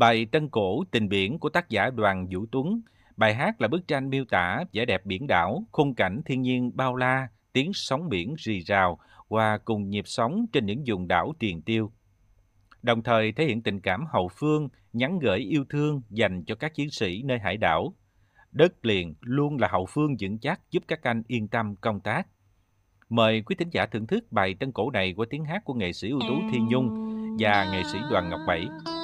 Bài Tân Cổ Tình Biển của tác giả Đoàn Vũ Tuấn. Bài hát là bức tranh miêu tả vẻ đẹp biển đảo, khung cảnh thiên nhiên bao la, tiếng sóng biển rì rào và cùng nhịp sống trên những vùng đảo triền tiêu. Đồng thời thể hiện tình cảm hậu phương, nhắn gửi yêu thương dành cho các chiến sĩ nơi hải đảo. Đất liền luôn là hậu phương vững chắc giúp các anh yên tâm công tác. Mời quý thính giả thưởng thức bài Tân Cổ này qua tiếng hát của nghệ sĩ ưu tú Thiên Nhung và nghệ sĩ Đoàn Ngọc Bảy.